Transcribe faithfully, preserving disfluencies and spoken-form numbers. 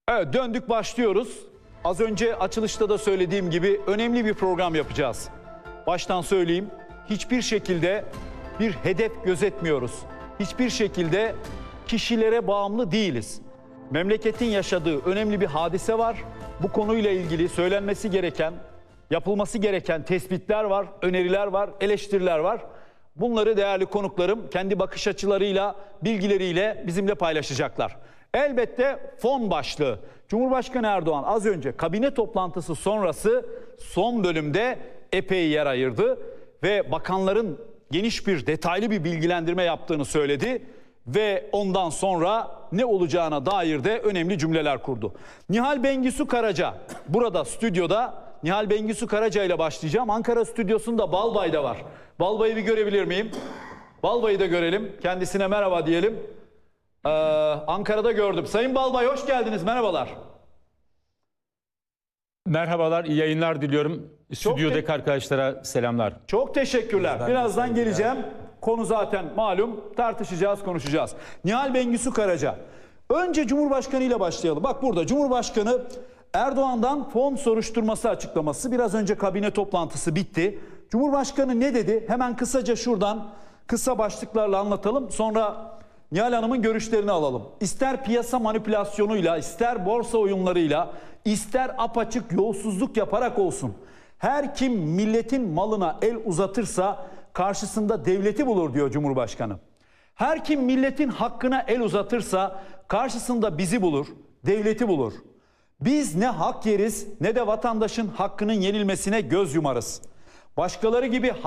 Evet, döndük başlıyoruz. Az önce açılışta da söylediğim gibi önemli bir program yapacağız. Baştan söyleyeyim, hiçbir şekilde bir hedef gözetmiyoruz. Hiçbir şekilde kişilere bağımlı değiliz. Memleketin yaşadığı önemli bir hadise var. Bu konuyla ilgili söylenmesi gereken, yapılması gereken tespitler var, öneriler var, eleştiriler var. Bunları değerli konuklarım kendi bakış açılarıyla, bilgileriyle bizimle paylaşacaklar. Elbette fon başlığı. Cumhurbaşkanı Erdoğan az önce kabine toplantısı sonrası son bölümde epey yer ayırdı ve bakanların geniş bir detaylı bir bilgilendirme yaptığını söyledi ve ondan sonra ne olacağına dair de önemli cümleler kurdu. Nihal Bengisu Karaca burada stüdyoda. Nihal Bengisu Karaca ile başlayacağım. Ankara stüdyosunda Balbay'da var. Balbay'ı bir görebilir miyim? Balbay'ı da görelim. Kendisine merhaba diyelim. Ee, Ankara'da gördüm. Sayın Balbay hoş geldiniz. Merhabalar. Merhabalar, iyi yayınlar diliyorum. Stüdyodaki te- arkadaşlara selamlar. Çok teşekkürler. Bizden Birazdan de geleceğim. Konu zaten malum. Tartışacağız, konuşacağız. Nihal Bengisu Karaca. Önce Cumhurbaşkanı ile başlayalım. Bak burada Cumhurbaşkanı Erdoğan'dan fon soruşturması açıklaması. Biraz önce kabine toplantısı bitti. Cumhurbaşkanı ne dedi? Hemen kısaca şuradan kısa başlıklarla anlatalım. Sonra Nihal Hanım'ın görüşlerini alalım. İster piyasa manipülasyonuyla, ister borsa oyunlarıyla, ister apaçık yolsuzluk yaparak olsun. Her kim milletin malına el uzatırsa karşısında devleti bulur diyor Cumhurbaşkanı. Her kim milletin hakkına el uzatırsa karşısında bizi bulur, devleti bulur. Biz ne hak yeriz ne de vatandaşın hakkının yenilmesine göz yumarız. Başkaları gibi